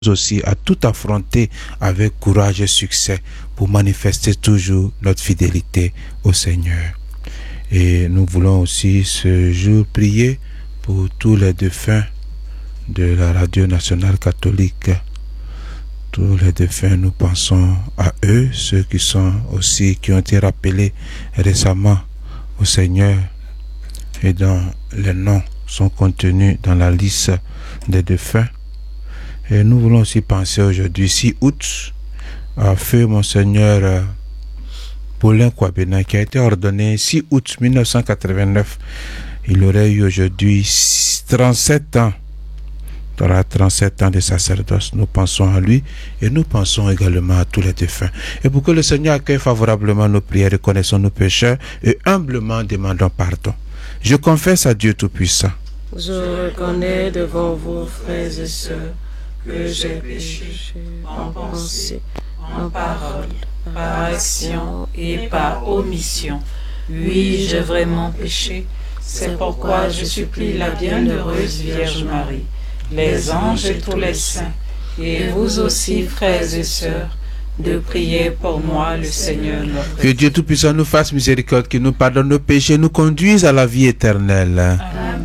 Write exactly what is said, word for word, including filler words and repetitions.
aussi à tout affronter avec courage et succès pour manifester toujours notre fidélité au Seigneur. Et nous voulons aussi ce jour prier pour tous les défunts de la radio nationale catholique. Tous les défunts, nous pensons à eux, ceux qui sont aussi, qui ont été rappelés récemment au Seigneur et dont les noms sont contenus dans la liste des défunts. Et nous voulons aussi penser aujourd'hui, six août, à feu Monseigneur Paulin Kwabena, qui a été ordonné six août mille neuf cent quatre-vingt-neuf. Il aurait eu aujourd'hui trente-sept ans. Il aura trente-sept ans de sacerdoce. Nous pensons à lui et nous pensons également à tous les défunts. Et pour que le Seigneur accueille favorablement nos prières, reconnaissons nos pécheurs et humblement demandons pardon. Je confesse à Dieu Tout-Puissant. Je reconnais devant vous, frères et sœurs, que j'ai péché en pensée, en parole, par action et par omission. Oui, j'ai vraiment péché. C'est pourquoi je supplie la bienheureuse Vierge Marie, les anges et tous les saints, et vous aussi, frères et sœurs, de prier pour moi, le Seigneur notre Dieu. Que Dieu Tout-Puissant nous fasse miséricorde, qu'il nous pardonne nos péchés, nous conduise à la vie éternelle. Amen.